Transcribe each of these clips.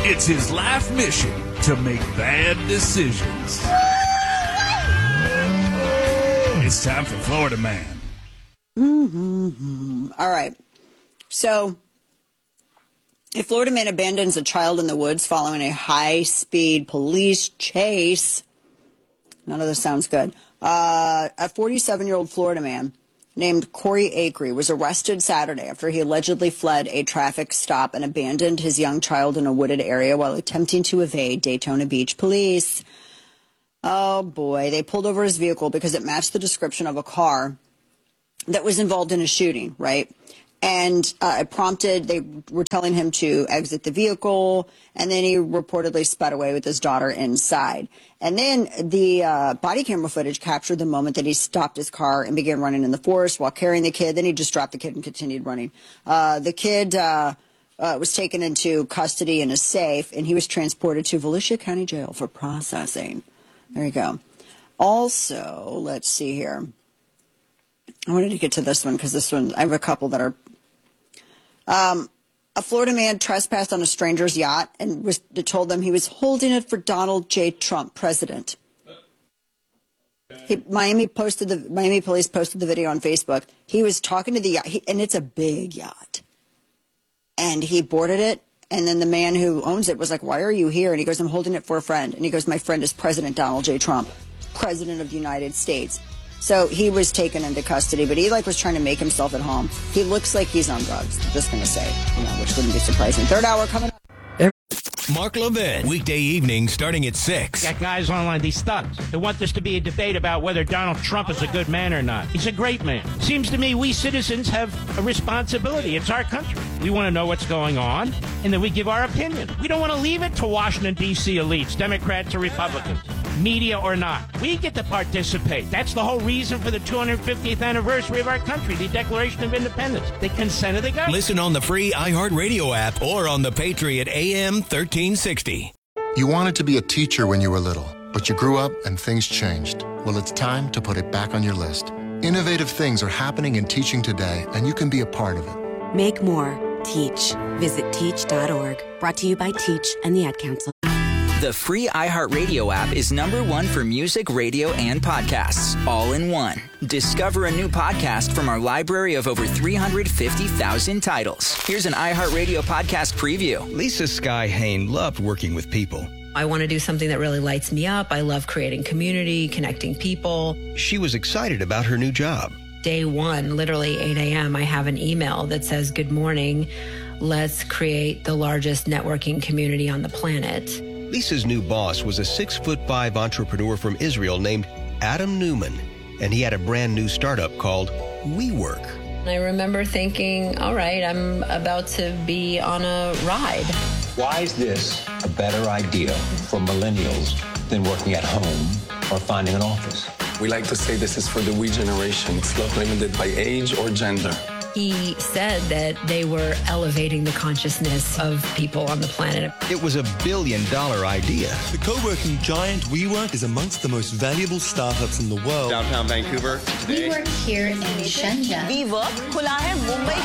It's his life mission to make bad decisions. It's time for Florida Man. All right. So, a Florida man abandons a child in the woods following a high-speed police chase. None of this sounds good. A 47-year-old Florida man named Corey Acree was arrested Saturday after he allegedly fled a traffic stop and abandoned his young child in a wooded area while attempting to evade Daytona Beach police. Oh, boy. They pulled over his vehicle because it matched the description of a car that was involved in a shooting, right? And it prompted, they were telling him to exit the vehicle, and then he reportedly sped away with his daughter inside. And then the body camera footage captured the moment that he stopped his car and began running in the forest while carrying the kid. Then he just dropped the kid and continued running. The kid was taken into custody in a safe, and he was transported to Volusia County Jail for processing. There you go. Also, let's see here. I wanted to get to this one because this one, I have a couple that are. A Florida man trespassed on a stranger's yacht and told them he was holding it for Donald J. Trump, president. Miami police posted the video on Facebook. He was talking to the yacht, and it's a big yacht. And he boarded it, and then the man who owns it was like, "Why are you here?" And he goes, "I'm holding it for a friend." And he goes, "My friend is President Donald J. Trump, President of the United States." So he was taken into custody, but he was trying to make himself at home. He looks like he's on drugs. I'm just going to say, which wouldn't be surprising. Third hour coming up. Mark Levin, weekday evening starting at 6. Got guys online, these thugs. They want this to be a debate about whether Donald Trump is a good man or not. He's a great man. Seems to me we citizens have a responsibility. It's our country. We want to know what's going on, and then we give our opinion. We don't want to leave it to Washington, D.C. elites, Democrats or Republicans, media or not. We get to participate. That's the whole reason for the 250th anniversary of our country, the Declaration of Independence. The consent of the government. Listen on the free iHeartRadio app or on the Patriot AM 1360. You wanted to be a teacher when you were little, but you grew up and things changed. Well, it's time to put it back on your list. Innovative things are happening in teaching today, and you can be a part of it. Make more. Teach. Visit teach.org. Brought to you by Teach and the Ad Council. The free iHeartRadio app is #1 for music, radio, and podcasts, all in one. Discover a new podcast from our library of over 350,000 titles. Here's an iHeartRadio podcast preview. Lisa Sky Hain loved working with people. I want to do something that really lights me up. I love creating community, connecting people. She was excited about her new job. Day one, literally 8 a.m., I have an email that says, "Good morning. Let's create the largest networking community on the planet." Lisa's new boss was a 6'5" entrepreneur from Israel named Adam Newman, and he had a brand new startup called WeWork. I remember thinking, all right, I'm about to be on a ride. Why is this a better idea for millennials than working at home or finding an office? We like to say this is for the we generation. It's not limited by age or gender. He said that they were elevating the consciousness of people on the planet. It was $1 billion idea. The co-working giant WeWork is amongst the most valuable startups in the world. Downtown Vancouver. We work here in Shenzhen. WeWork खुला है मुंबई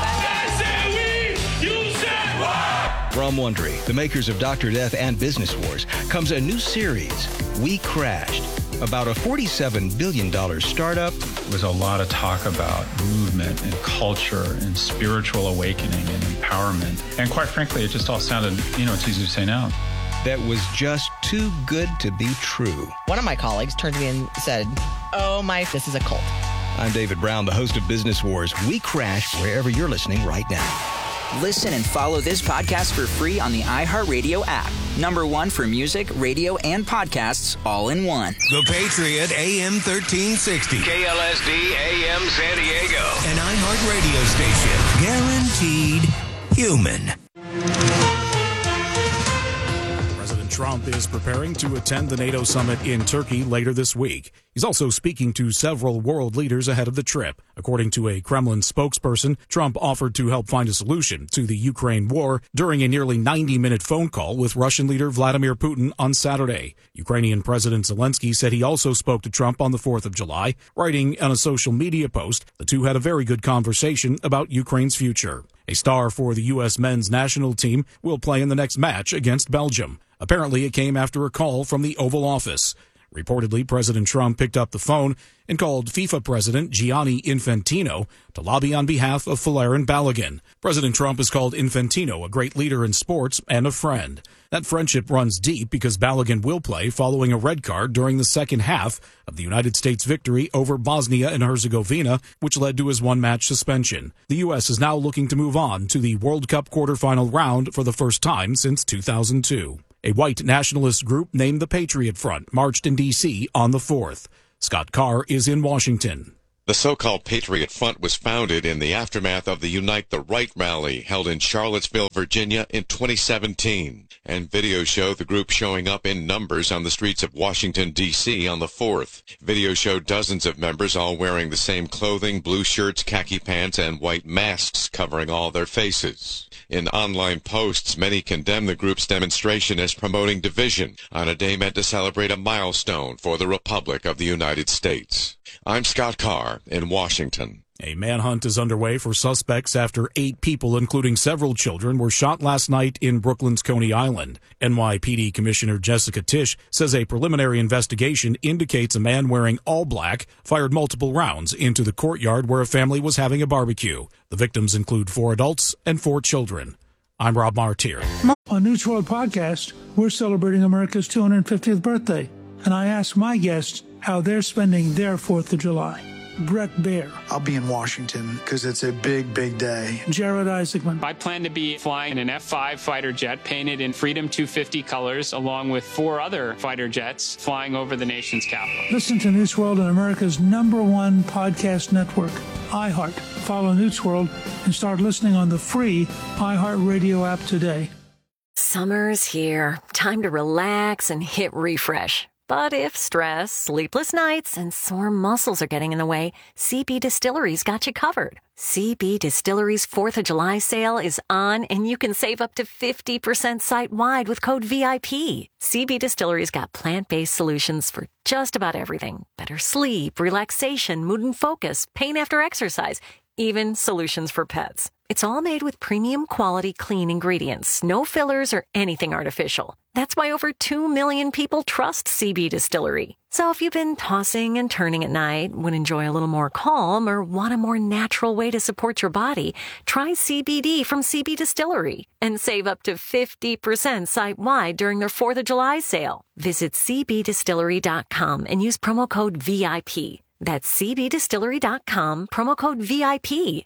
के. From Wondery, the makers of Dr. Death and Business Wars, comes a new series, We Crashed, about a $47 billion startup. There was a lot of talk about movement and culture and spiritual awakening and empowerment. And quite frankly, it just all sounded, it's easy to say now. That was just too good to be true. One of my colleagues turned to me and said, this is a cult. I'm David Brown, the host of Business Wars. We Crashed wherever you're listening right now. Listen and follow this podcast for free on the iHeartRadio app. #1 for music, radio, and podcasts, all in one. The Patriot AM 1360. KLSD AM San Diego. An iHeartRadio station. Guaranteed human. Trump is preparing to attend the NATO summit in Turkey later this week. He's also speaking to several world leaders ahead of the trip. According to a Kremlin spokesperson, Trump offered to help find a solution to the Ukraine war during a nearly 90-minute phone call with Russian leader Vladimir Putin on Saturday. Ukrainian President Zelensky said he also spoke to Trump on the 4th of July, writing on a social media post, the two had a very good conversation about Ukraine's future. A star for the U.S. men's national team will play in the next match against Belgium. Apparently, it came after a call from the Oval Office. Reportedly, President Trump picked up the phone and called FIFA President Gianni Infantino to lobby on behalf of Folarin Balogun. President Trump has called Infantino a great leader in sports and a friend. That friendship runs deep because Balogun will play following a red card during the second half of the United States victory over Bosnia and Herzegovina, which led to his one-match suspension. The U.S. is now looking to move on to the World Cup quarterfinal round for the first time since 2002. A white nationalist group named the Patriot Front marched in D.C. on the 4th. Scott Carr is in Washington. The so-called Patriot Front was founded in the aftermath of the Unite the Right rally held in Charlottesville, Virginia in 2017. And videos show the group showing up in numbers on the streets of Washington, D.C. on the 4th. Videos show dozens of members all wearing the same clothing, blue shirts, khaki pants, and white masks covering all their faces. In online posts, many condemn the group's demonstration as promoting division on a day meant to celebrate a milestone for the Republic of the United States. I'm Scott Carr in Washington. A manhunt is underway for suspects after 8 people, including several children, were shot last night in Brooklyn's Coney Island. NYPD Commissioner Jessica Tisch says a preliminary investigation indicates a man wearing all black fired multiple rounds into the courtyard where a family was having a barbecue. The victims include 4 adults and 4 children. I'm Rob Martier. On News World Podcast, we're celebrating America's 250th birthday, and I asked my guests how they're spending their 4th of July. Brett Baer. I'll be in Washington because it's a big, big day. Jared Isaacman. I plan to be flying an F-5 fighter jet painted in Freedom 250 colors, along with 4 other fighter jets flying over the nation's capital. Listen to News World on America's #1 podcast network, iHeart. Follow News World and start listening on the free iHeart Radio app today. Summer's here. Time to relax and hit refresh. But if stress, sleepless nights, and sore muscles are getting in the way, CB Distillery's got you covered. CB Distillery's 4th of July sale is on, and you can save up to 50% site-wide with code VIP. CB Distillery's got plant-based solutions for just about everything. Better sleep, relaxation, mood and focus, pain after exercise, even solutions for pets. It's all made with premium quality clean ingredients, no fillers or anything artificial. That's why over 2 million people trust CB Distillery. So if you've been tossing and turning at night, would enjoy a little more calm, or want a more natural way to support your body, try CBD from CB Distillery and save up to 50% site-wide during their 4th of July sale. Visit cbdistillery.com and use promo code VIP. That's cbdistillery.com, promo code VIP.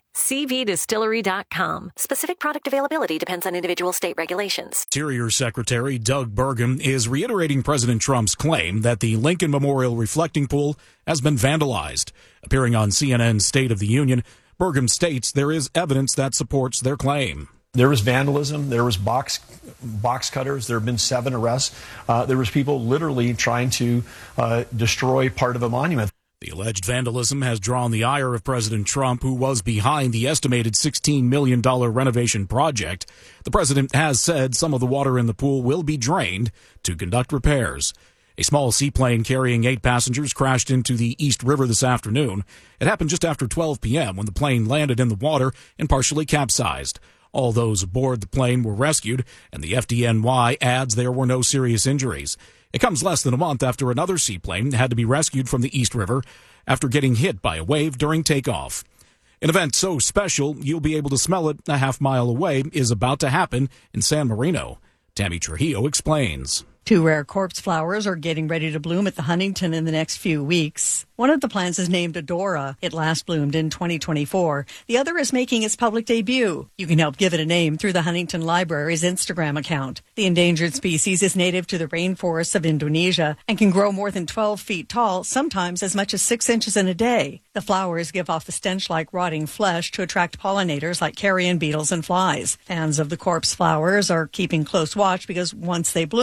cbdistillery.com. Specific product availability depends on individual state regulations. Interior Secretary Doug Burgum is reiterating President Trump's claim that the Lincoln Memorial reflecting pool has been vandalized. Appearing on CNN's State of the Union, Burgum states there is evidence that supports their claim. There was vandalism. There was box cutters. There have been 7 arrests. There was people literally trying to destroy part of a monument. The alleged vandalism has drawn the ire of President Trump, who was behind the estimated $16 million renovation project. The president has said some of the water in the pool will be drained to conduct repairs. A small seaplane carrying 8 passengers crashed into the East River this afternoon. It happened just after 12 p.m. when the plane landed in the water and partially capsized. All those aboard the plane were rescued, and the FDNY adds there were no serious injuries. It comes less than a month after another seaplane had to be rescued from the East River after getting hit by a wave during takeoff. An event so special you'll be able to smell it a half-mile away is about to happen in San Marino. Tammy Trujillo explains. 2 rare corpse flowers are getting ready to bloom at the Huntington in the next few weeks. One of the plants is named Adora. It last bloomed in 2024. The other is making its public debut. You can help give it a name through the Huntington Library's Instagram account. The endangered species is native to the rainforests of Indonesia and can grow more than 12 feet tall, sometimes as much as 6 inches in a day. The flowers give off a stench like rotting flesh to attract pollinators like carrion beetles and flies. Fans of the corpse flowers are keeping close watch because once they bloom, each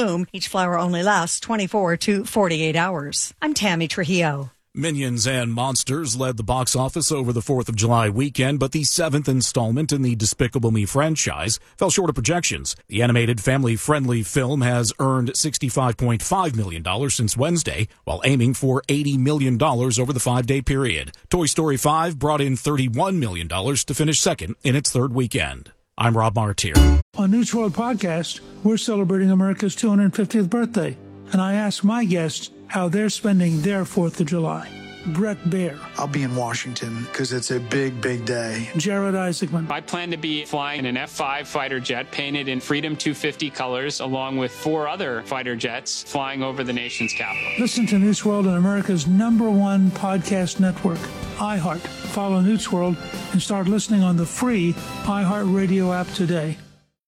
Each flower only lasts 24 to 48 hours. I'm Tammy Trujillo. Minions and Monsters led the box office over the 4th of July weekend, but the 7th installment in the Despicable Me franchise fell short of projections. The animated family-friendly film has earned $65.5 million since Wednesday, while aiming for $80 million over the 5-day period. Toy Story 5 brought in $31 million to finish second in its third weekend. I'm Rob Martier. On News World Podcast, we're celebrating America's 250th birthday, and I asked my guests how they're spending their 4th of July. Brett Baer. I'll be in Washington because it's a big, big day. Jared Isaacman. I plan to be flying an F-5 fighter jet painted in Freedom 250 colors, along with 4 other fighter jets flying over the nation's capital. Listen to News World on America's #1 podcast network, iHeart. Follow News World and start listening on the free iHeart Radio app today.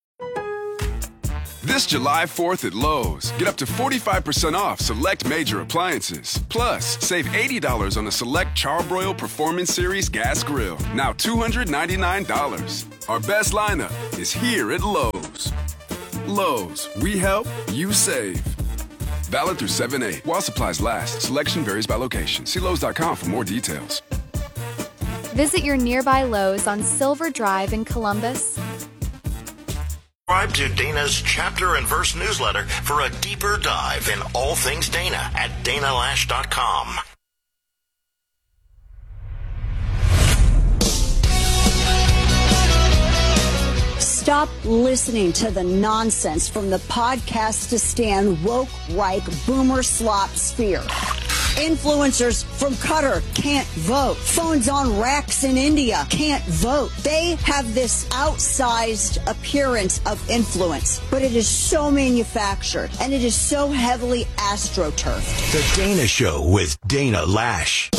This July 4th at Lowe's, get up to 45% off select major appliances. Plus, save $80 on a select Charbroil Performance Series gas grill, now $299. Our best lineup is here at Lowe's. Lowe's, we help, you save. Valid through 7/8. While supplies last, selection varies by location. See Lowes.com for more details. Visit your nearby Lowe's on Silver Drive in Columbus. Subscribe to Dana's Chapter and Verse newsletter for a deeper dive in all things Dana at danalash.com. Stop listening to the nonsense from the podcast-to-stand woke, right, boomer slop sphere. Influencers from Qatar can't vote. Phones on racks in India can't vote. They have this outsized appearance of influence, but it is so manufactured, and it is so heavily astroturfed. The Dana Show with Dana Lash.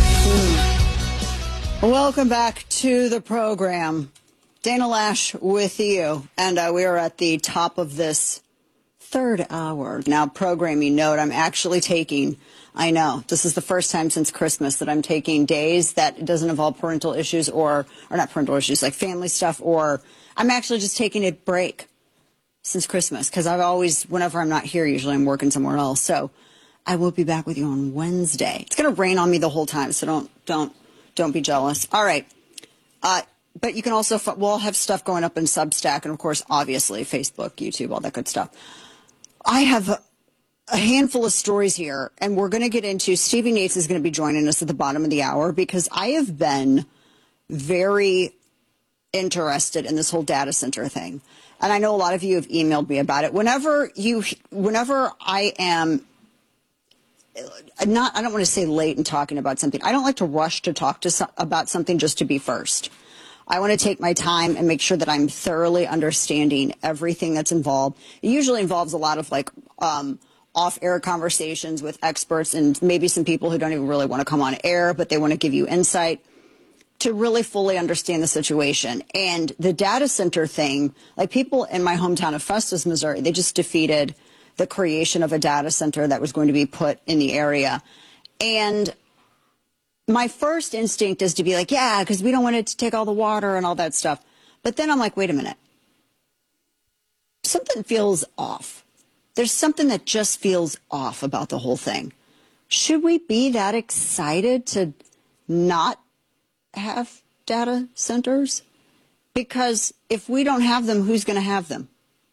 Welcome back to the program. Dana Lash with you, and we are at the top of this third hour. Now, programming note, I'm actually taking... I know. This is the first time since Christmas that I'm taking days that doesn't involve parental issues or not parental issues, like family stuff, or I'm actually just taking a break since Christmas because I've always, whenever I'm not here, usually I'm working somewhere else. So I will be back with you on Wednesday. It's going to rain on me the whole time, so don't be jealous. All right. But you can also, we'll have stuff going up in Substack and, of course, obviously, Facebook, YouTube, all that good stuff. I have a handful of stories here, and we're going to get into, Stevie Nates is going to be joining us at the bottom of the hour because I have been very interested in this whole data center thing. And I know a lot of you have emailed me about it. Whenever I am I don't want to say late in talking about something. I don't like to rush to talk about something just to be first. I want to take my time and make sure that I'm thoroughly understanding everything that's involved. It usually involves a lot of off-air conversations with experts and maybe some people who don't even really want to come on air, but they want to give you insight to really fully understand the situation. And the data center thing, like people in my hometown of Festus, Missouri, they just defeated the creation of a data center that was going to be put in the area. And my first instinct is to be like, yeah, because we don't want it to take all the water and all that stuff. But then I'm like, wait a minute. Something feels off. There's something that just feels off about the whole thing. Should we be that excited to not have data centers? Because if we don't have them, who's going to have them?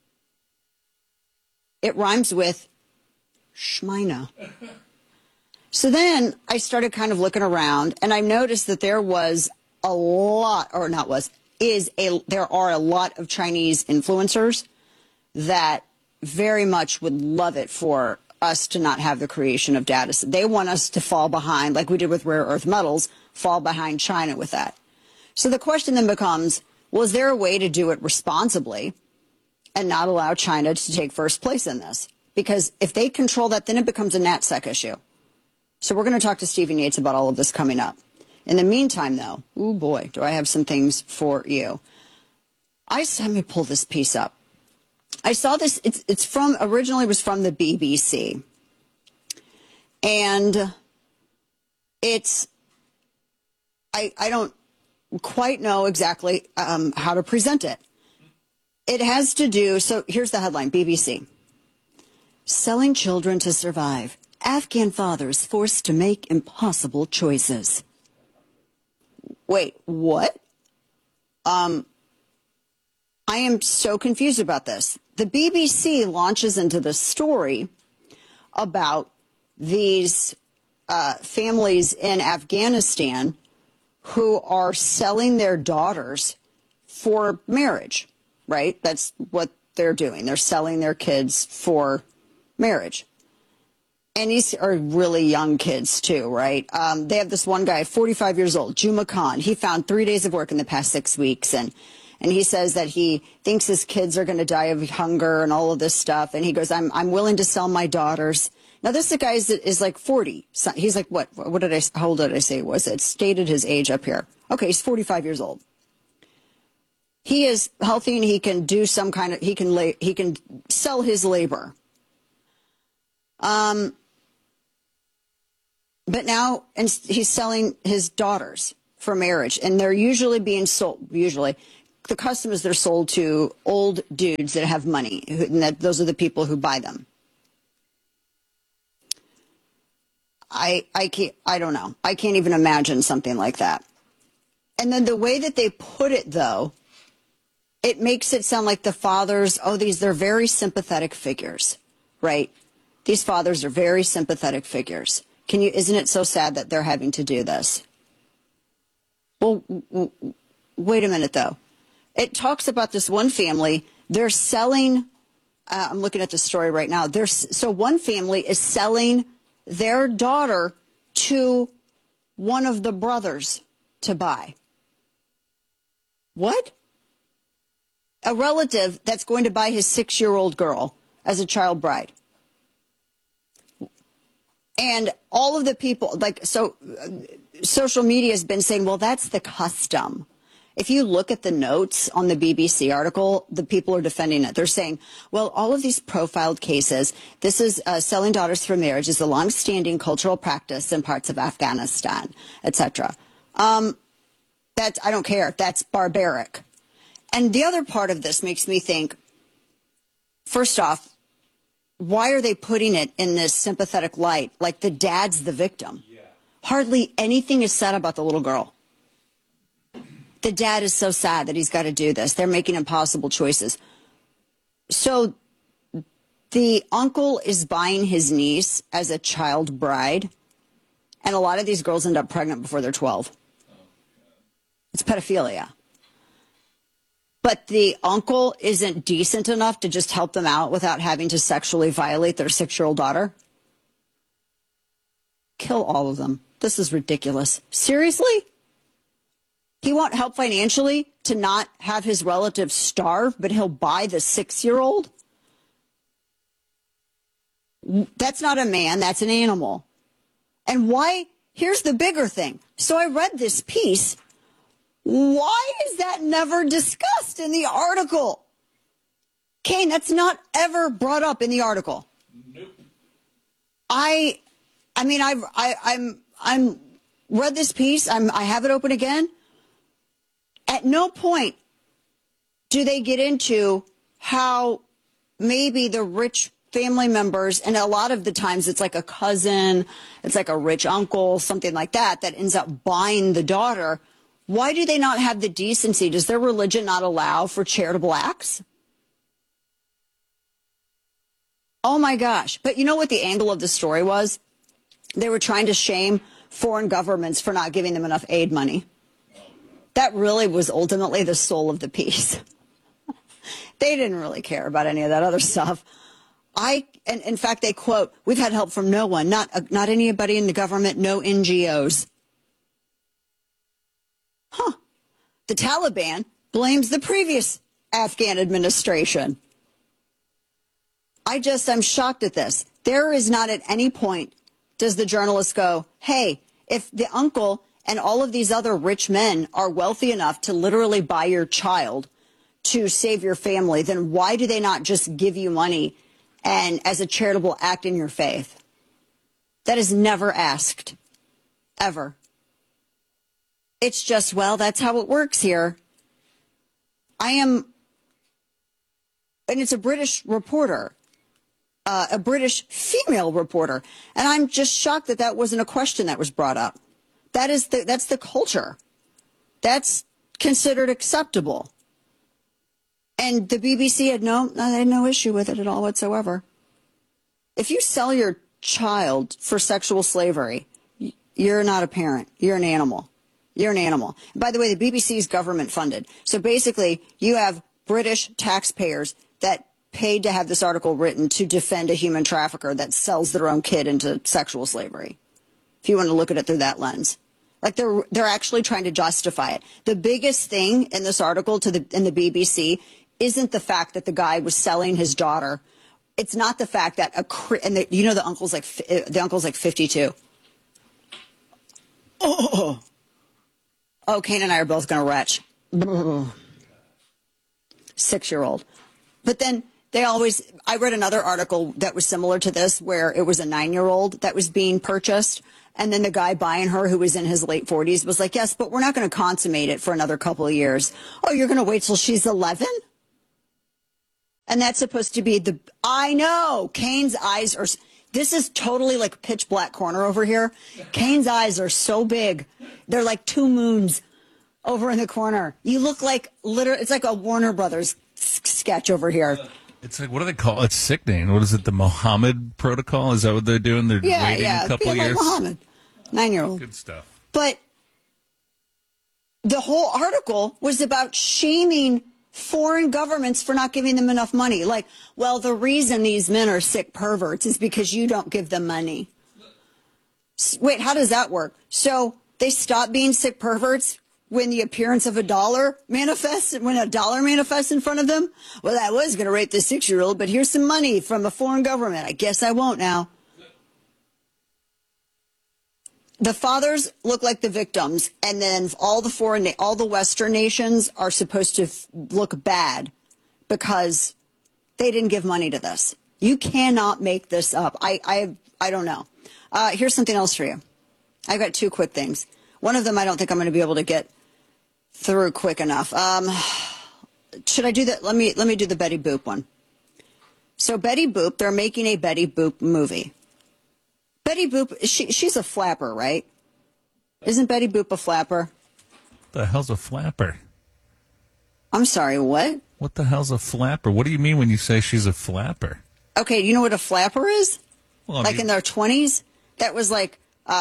It rhymes with Shmina. So then I started kind of looking around, and I noticed that there was a lot, or not was, there are a lot of Chinese influencers that very much would love it for us to not have the creation of data centers. They want us to fall behind, like we did with rare earth metals, fall behind China with that. So the question then becomes, was there a way to do it responsibly and not allow China to take first place in this? Because if they control that, then it becomes a NatSec issue. So we're going to talk to Stevie Nates about all of this coming up. In the meantime, though, oh boy, do I have some things for you. Let me pull this piece up. I saw this, originally was from the BBC. And I don't quite know exactly how to present it. It has to do, so here's the headline, BBC. Selling children to survive. Afghan fathers forced to make impossible choices. Wait, what? I am so confused about this. The BBC launches into the story about these families in Afghanistan who are selling their daughters for marriage, right? That's what they're doing. They're selling their kids for marriage. And these are really young kids, too, right? They have this one guy, 45 years old, Juma Khan. He found 3 days of work in the past 6 weeks. And he says that he thinks his kids are going to die of hunger and all of this stuff. And he goes, I'm willing to sell my daughters. Now, this guy is like 40. So he's like, how old did I say it was? It stated his age up here. Okay, he's 45 years old. He is healthy and he can do some kind of, he can sell his labor. But now he's selling his daughters for marriage, and they're usually being sold. Usually, the customers, they're sold to old dudes that have money, and those are the people who buy them. I don't know. I can't even imagine something like that. And then the way that they put it, though, it makes it sound like the fathers, they're very sympathetic figures, right? These fathers are very sympathetic figures. Isn't it so sad that they're having to do this? Well, wait a minute, though. It talks about this one family. They're selling, I'm looking at the story right now. So one family is selling their daughter to one of the brothers to buy. What? A relative that's going to buy his 6-year-old girl as a child bride. And all of the people, social media has been saying, well, that's the custom. If you look at the notes on the BBC article, the people are defending it. They're saying, well, all of these profiled cases, this is selling daughters for marriage is a long-standing cultural practice in parts of Afghanistan, etc. I don't care. That's barbaric. And the other part of this makes me think, first off, why are they putting it in this sympathetic light? Like the dad's the victim. Yeah. Hardly anything is said about the little girl. The dad is so sad that he's got to do this. They're making impossible choices. So the uncle is buying his niece as a child bride. And a lot of these girls end up pregnant before they're 12. It's pedophilia. But the uncle isn't decent enough to just help them out without having to sexually violate their 6-year-old daughter. Kill all of them. This is ridiculous. Seriously? He won't help financially to not have his relatives starve, but he'll buy the 6-year-old? That's not a man, that's an animal. And why? Here's the bigger thing. So I read this piece. Why is that never discussed in the article? Kane, that's not ever brought up in the article. Nope. I'm read this piece. I have it open again. At no point do they get into how maybe the rich family members, and a lot of the times it's like a cousin, it's like a rich uncle, something like that ends up buying the daughter. Why do they not have the decency? Does their religion not allow for charitable acts? Oh, my gosh. But you know what the angle of the story was? They were trying to shame foreign governments for not giving them enough aid money. That really was ultimately the soul of the piece. They didn't really care about any of that other stuff. And in fact, they quote, we've had help from no one, not anybody in the government, no NGOs. The Taliban blames the previous Afghan administration. I'm shocked at this. There is not at any point does the journalist go, hey, if the uncle and all of these other rich men are wealthy enough to literally buy your child to save your family, then why do they not just give you money and as a charitable act in your faith? That is never asked, ever. It's just, well, that's how it works here. And it's a British reporter. a British female reporter. And I'm just shocked that that wasn't a question that was brought up. That's the culture. That's considered acceptable. And the BBC had no issue with it at all whatsoever. If you sell your child for sexual slavery, you're not a parent. You're an animal. You're an animal. And by the way, the BBC is government funded. So basically, you have British taxpayers that paid to have this article written to defend a human trafficker that sells their own kid into sexual slavery. If you want to look at it through that lens. Like they're actually trying to justify it. The biggest thing in this article in the BBC isn't the fact that the guy was selling his daughter. It's not the fact that the uncle's like 52. Oh, Kane and I are both going to retch. 6-year-old. But then I read another article that was similar to this where it was a 9-year-old that was being purchased. And then the guy buying her, who was in his late 40s, was like, yes, but we're not going to consummate it for another couple of years. Oh, you're going to wait till she's 11? And that's supposed to be I know, Kane's eyes are, this is totally like pitch black corner over here. Kane's eyes are so big. They're like 2 moons over in the corner. You look like it's like a Warner Brothers sketch over here. It's like, what do they call it? It's sickening. What is it? The Mohammed protocol? Is that what they're doing? They're waiting a couple of years? Mohammed, 9-year-old. Good stuff. But the whole article was about shaming foreign governments for not giving them enough money. Like, well, the reason these men are sick perverts is because you don't give them money. Wait, how does that work? So they stop being sick perverts when the appearance of a dollar manifests, when a dollar manifests in front of them? Well, I was going to rape this 6-year-old, but here's some money from a foreign government. I guess I won't now. The fathers look like the victims, and then all the Western nations are supposed to look bad because they didn't give money to this. You cannot make this up. I don't know. Here's something else for you. I've got 2 quick things. One of them I don't think I'm going to be able to get through quick enough. Should I do that? Let me do the Betty Boop one. So Betty Boop, they're making a Betty Boop movie. Betty Boop, she's a flapper, right? Isn't Betty Boop a flapper? The hell's a flapper? I'm sorry, what? What the hell's a flapper? What do you mean when you say she's a flapper? Okay, you know what a flapper is? Well, in their 20s? That was like,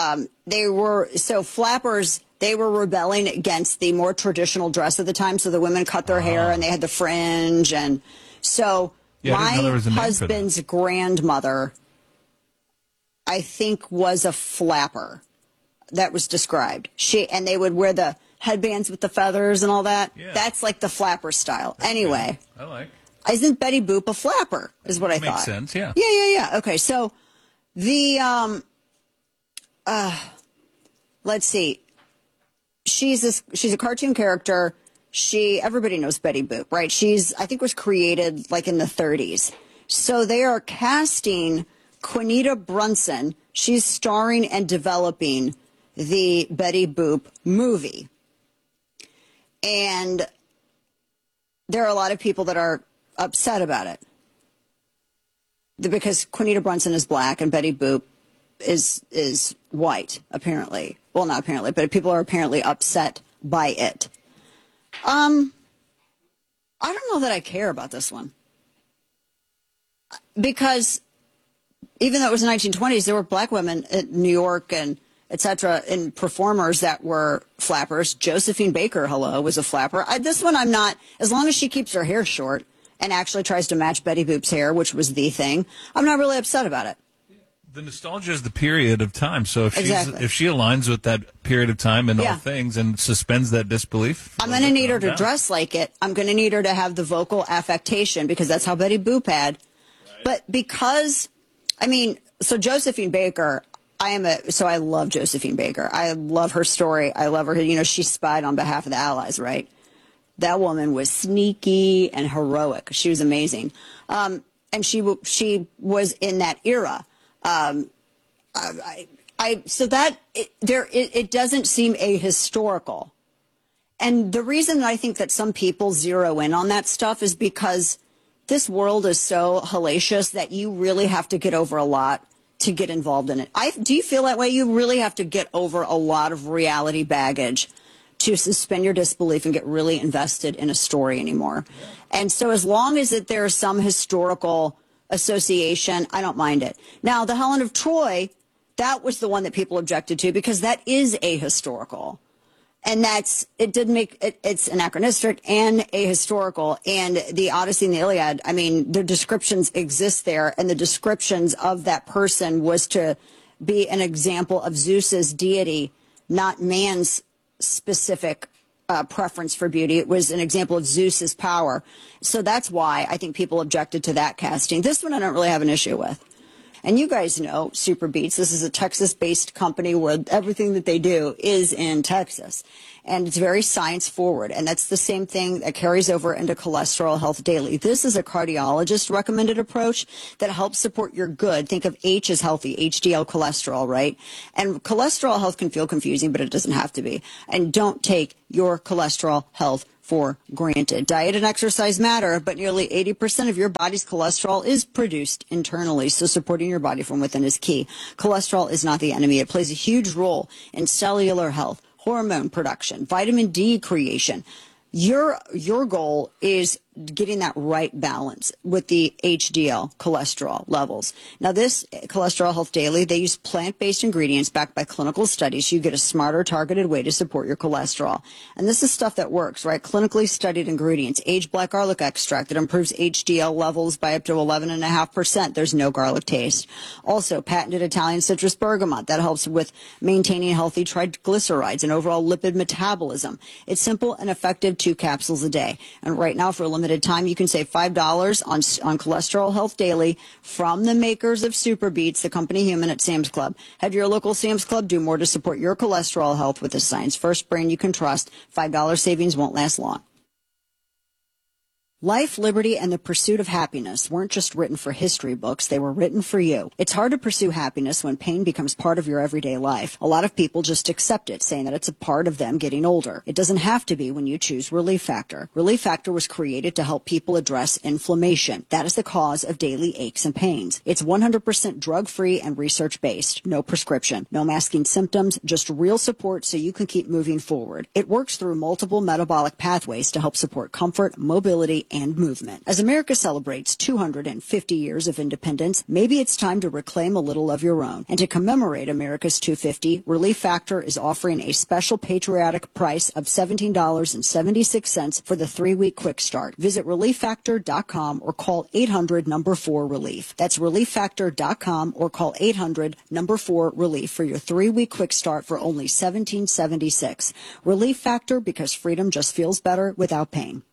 flappers, they were rebelling against the more traditional dress of the time. So the women cut their hair and they had the fringe. And so my husband's grandmother, I think, was a flapper. That was described. And they would wear the headbands with the feathers and all that. Yeah. That's like the flapper style. Okay. Anyway. I like. Isn't Betty Boop a flapper, is what I thought. Makes sense, yeah. Yeah. Okay, so the, let's see. She's a cartoon character. Everybody knows Betty Boop, right? I think was created like in the 30s. So they are casting Quinita Brunson. She's starring and developing the Betty Boop movie. And there are a lot of people that are upset about it. Because Quinita Brunson is black and Betty Boop is white, apparently. Well, not apparently, but people are apparently upset by it. I don't know that I care about this one. Because even though it was the 1920s, there were black women in New York and et cetera, and performers that were flappers. Josephine Baker, was a flapper. This one I'm not, as long as she keeps her hair short and actually tries to match Betty Boop's hair, which was the thing, I'm not really upset about it. The nostalgia is the period of time. So if exactly. if she aligns with that period of time and all things and suspends that disbelief, I'm going to need her to dress like it. I'm going to need her to have the vocal affectation because that's how Betty Boop had. Right. But because, so Josephine Baker, I love Josephine Baker. I love her story. I love her. She spied on behalf of the Allies, right? That woman was sneaky and heroic. She was amazing. And she was in that era. It doesn't seem ahistorical. And the reason I think that some people zero in on that stuff is because this world is so hellacious that you really have to get over a lot to get involved in it. Do you feel that way? You really have to get over a lot of reality baggage to suspend your disbelief and get really invested in a story anymore. And so as long as there is some historical association, I don't mind it. Now, the Helen of Troy, that was the one that people objected to because that is ahistorical. And it's anachronistic and ahistorical. And the Odyssey and the Iliad, I mean, the descriptions exist there. And the descriptions of that person was to be an example of Zeus's deity, not man's specific preference for beauty. It was an example of Zeus's power. So that's why I think people objected to that casting. This one I don't really have an issue with. And you guys know Super Beats. This is a Texas-based company where everything that they do is in Texas. And it's very science-forward. And that's the same thing that carries over into Cholesterol Health Daily. This is a cardiologist-recommended approach that helps support your good. Think of H as healthy, HDL cholesterol, right? And cholesterol health can feel confusing, but it doesn't have to be. And don't take your cholesterol health for granted. Diet and exercise matter, but nearly 80% of your body's cholesterol is produced internally, so supporting your body from within is key. Cholesterol is not the enemy. It plays a huge role in cellular health, hormone production, vitamin D creation. Your goal is getting that right balance with the HDL cholesterol levels. Now, this Cholesterol Health Daily, they use plant-based ingredients backed by clinical studies. So you get a smarter, targeted way to support your cholesterol. And this is stuff that works, right? Clinically studied ingredients. Aged black garlic extract that improves HDL levels by up to 11.5%. There's no garlic taste. Also, patented Italian citrus bergamot that helps with maintaining healthy triglycerides and overall lipid metabolism. It's simple and effective, 2 capsules a day. And right now, for a limited time, you can save $5 on Cholesterol Health Daily from the makers of Super Beats, the company human at Sam's Club. Head to your local Sam's Club. Do more to support your cholesterol health with a science-first brand you can trust. $5 savings won't last long. Life, liberty, and the pursuit of happiness weren't just written for history books. They were written for you. It's hard to pursue happiness when pain becomes part of your everyday life. A lot of people just accept it, saying that it's a part of them getting older. It doesn't have to be when you choose Relief Factor. Relief Factor was created to help people address inflammation. That is the cause of daily aches and pains. It's 100% drug-free and research-based. No prescription. No masking symptoms. Just real support so you can keep moving forward. It works through multiple metabolic pathways to help support comfort, mobility, and movement. As America celebrates 250 years of independence, maybe it's time to reclaim a little of your own. And to commemorate America's 250, Relief Factor is offering a special patriotic price of $17.76 for the 3-week quick start. Visit ReliefFactor.com or call 800-4RELIEF. That's ReliefFactor.com or call 800-4RELIEF for your 3-week quick start for only $17.76. Relief Factor, because freedom just feels better without pain.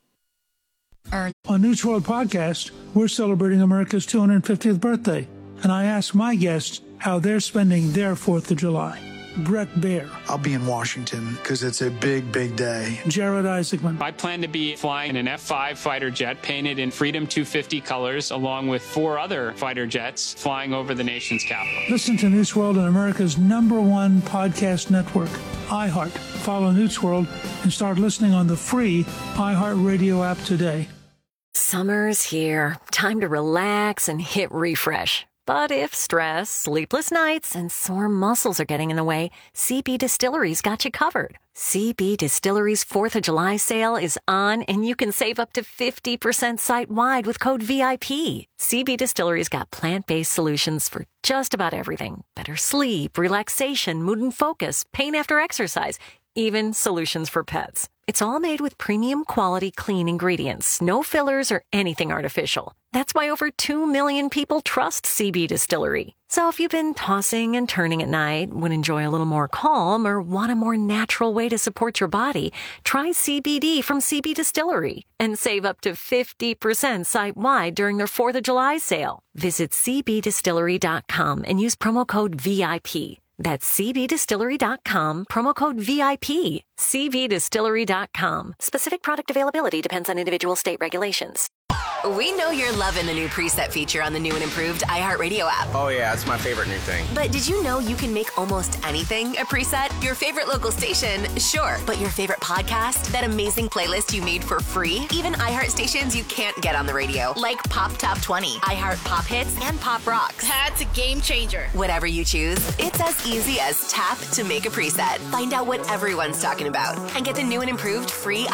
On News World Podcast, we're celebrating America's 250th birthday, and I asked my guests how they're spending their 4th of July. Brett Baer. I'll be in Washington because it's a big, big day. Jared Isaacman. I plan to be flying an F-5 fighter jet painted in Freedom 250 colors, along with 4 other fighter jets flying over the nation's capital. Listen to News World on America's #1 podcast network, iHeart. Follow News World and start listening on the free iHeart Radio app today. Summer's here. Time to relax and hit refresh. But if stress, sleepless nights, and sore muscles are getting in the way, CB Distillery's got you covered. CB Distillery's 4th of July sale is on, and you can save up to 50% site-wide with code VIP. CB Distillery's got plant-based solutions for just about everything. Better sleep, relaxation, mood and focus, pain after exercise, even solutions for pets. It's all made with premium quality clean ingredients, no fillers or anything artificial. That's why over 2 million people trust CB Distillery. So if you've been tossing and turning at night, would enjoy a little more calm, or want a more natural way to support your body, try CBD from CB Distillery and save up to 50% site-wide during their 4th of July sale. Visit cbdistillery.com and use promo code VIP. That's cbdistillery.com, promo code VIP. cbdistillery.com. Specific product availability depends on individual state regulations. We know you're loving the new preset feature on the new and improved iHeartRadio app. Oh, yeah, that's my favorite new thing. But did you know you can make almost anything a preset? Your favorite local station, sure. But your favorite podcast? That amazing playlist you made for free? Even iHeart stations you can't get on the radio, like Pop Top 20, iHeart Pop Hits, and Pop Rocks. That's a game changer. Whatever you choose, it's as easy as tap to make a preset. Find out what everyone's talking about and get the new and improved free